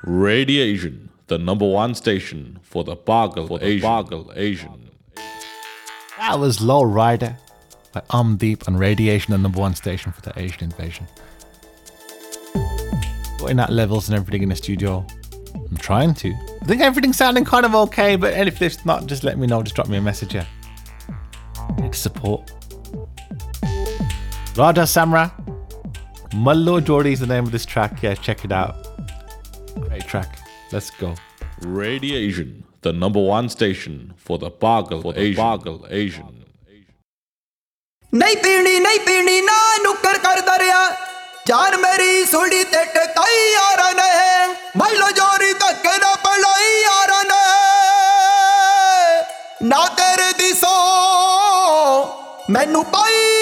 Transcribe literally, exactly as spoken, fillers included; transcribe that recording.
Radiation, the number one station for the Pagal for the Asian. Pagal Asian. That was Low Rider by Omdeep on Radiation, the number one station for the Asian invasion. Putting out levels and everything in the studio. I'm trying to. I think everything's sounding kind of okay, but if it's not, just let me know. Just drop me a message here. Need support. Raja Samra. Mallo Jodi is the name of this track. Yeah, check it out. Great track. Let's go. Radiation, the number one station for the Pagal for the Asian. Pagal Asian. नहीं पीनी नहीं पीनी ना नुक्कर कर दरिया जान मेरी सोड़ी ते टकाई यारा ने मल्लो जोरी तक ना पलाई यारा ने ना तेरे दिसो मैनू पाई